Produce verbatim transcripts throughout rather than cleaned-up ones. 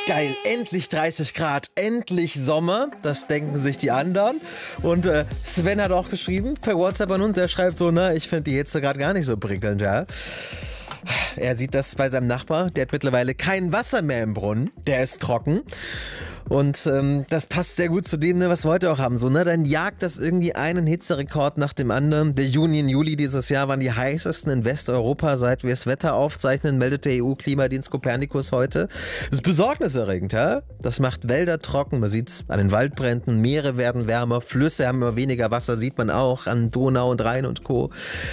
Geil, endlich dreißig Grad, endlich Sommer, das denken sich die anderen. Und äh, Sven hat auch geschrieben per WhatsApp an uns, er schreibt so, na, ich finde die Hitze gerade gar nicht so prickelnd, ja. Er sieht das bei seinem Nachbar, der hat mittlerweile kein Wasser mehr im Brunnen, der ist trocken. Und ähm, das passt sehr gut zu dem, ne, was wir heute auch haben. So, ne, dann jagt das irgendwie einen Hitzerekord nach dem anderen. Der Juni und Juli dieses Jahr waren die heißesten in Westeuropa, seit wir das Wetter aufzeichnen, meldet der E U-Klimadienst Copernicus heute. Das ist besorgniserregend, ja? Das macht Wälder trocken, man sieht es an den Waldbränden, Meere werden wärmer, Flüsse haben immer weniger Wasser, sieht man auch an Donau und Rhein und Co.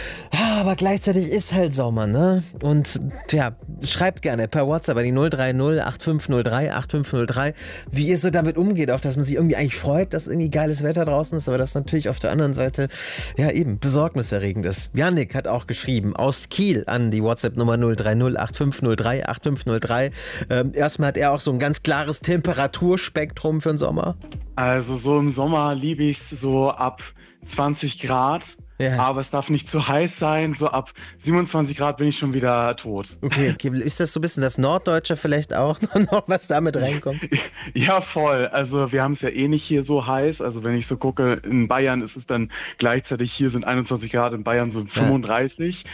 Aber gleichzeitig ist halt Sommer, ne? Und ja, schreibt gerne per WhatsApp an die null drei null acht fünf null drei acht fünf null drei, wie ihr so damit umgeht, auch dass man sich irgendwie eigentlich freut, dass irgendwie geiles Wetter draußen ist, aber das natürlich auf der anderen Seite ja eben besorgniserregend ist. Jannik hat auch geschrieben aus Kiel an die WhatsApp-Nummer null drei null acht fünf null drei acht fünf null drei. Ähm, erstmal hat er auch so ein ganz klares Temperaturspektrum für den Sommer. Also so im Sommer liebe ich es so ab zwanzig Grad. Ja. Aber es darf nicht zu heiß sein. So ab siebenundzwanzig Grad bin ich schon wieder tot. Okay, okay. Ist das so ein bisschen das Norddeutsche vielleicht auch noch, was damit reinkommt? Ja, voll. Also wir haben es ja eh nicht hier so heiß. Also wenn ich so gucke, in Bayern ist es dann gleichzeitig, hier sind einundzwanzig Grad, in Bayern so fünfunddreißig. Ja.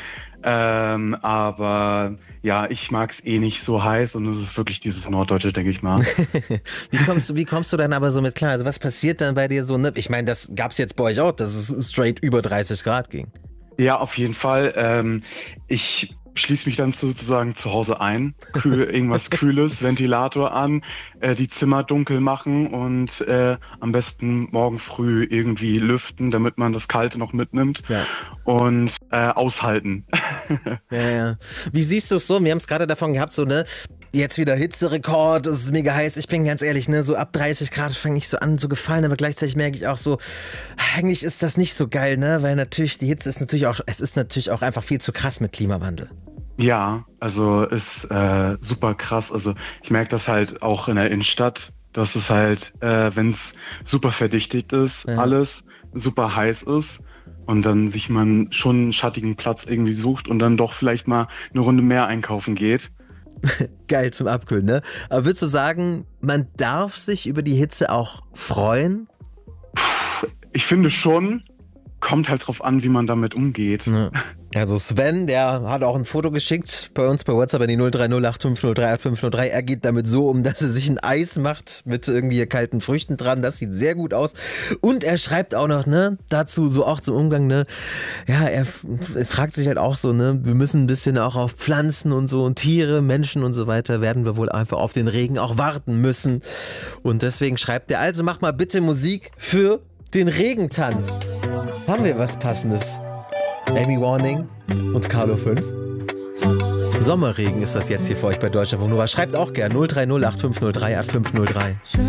Ähm, aber ja, ich mag es eh nicht so heiß und es ist wirklich dieses Norddeutsche, denke ich mal. wie, kommst du, wie kommst du dann aber so mit klar? Also was passiert dann bei dir so? Ne? Ich meine, das gab es jetzt bei euch auch, dass es straight über dreißig Grad ging. Ja, auf jeden Fall. Ähm, ich schließe mich dann sozusagen zu Hause ein, kühl, irgendwas Kühles, Ventilator an, äh, die Zimmer dunkel machen und äh, am besten morgen früh irgendwie lüften, damit man das Kalte noch mitnimmt ja. und äh, aushalten. ja, ja. Wie siehst du es so? Wir haben es gerade davon gehabt, so ne, jetzt wieder Hitzerekord, es ist mega heiß. Ich bin ganz ehrlich, ne, so ab dreißig Grad fange ich so an zu gefallen, aber gleichzeitig merke ich auch so, eigentlich ist das nicht so geil, ne, weil natürlich die Hitze ist natürlich auch, es ist natürlich auch einfach viel zu krass mit Klimawandel. Ja, also ist äh, super krass. Also ich merke das halt auch in der Innenstadt, dass es halt, äh, wenn es super verdichtet ist, ja. alles super heiß ist und dann sich man schon einen schattigen Platz irgendwie sucht und dann doch vielleicht mal eine Runde mehr einkaufen geht. Geil zum Abkühlen, ne? Aber würdest du sagen, man darf sich über die Hitze auch freuen? Ich finde schon, kommt halt drauf an, wie man damit umgeht. Ja. Also Sven, der hat auch ein Foto geschickt bei uns bei WhatsApp an die null drei null acht fünf null drei acht fünf null drei. Er geht damit so um, dass er sich ein Eis macht mit irgendwie kalten Früchten dran. Das sieht sehr gut aus. Und er schreibt auch noch, ne, dazu so auch zum Umgang, ne, ja, er fragt sich halt auch so, ne, wir müssen ein bisschen auch auf Pflanzen und so und Tiere, Menschen und so weiter, werden wir wohl einfach auf den Regen auch warten müssen. Und deswegen schreibt er, also mach mal bitte Musik für den Regentanz. Haben wir was Passendes? Amy Warning und Carlo fünf. Sommerregen ist das jetzt hier für euch bei Deutschlandfunk Nova. Schreibt auch gern null drei null acht fünf null drei acht fünf null drei.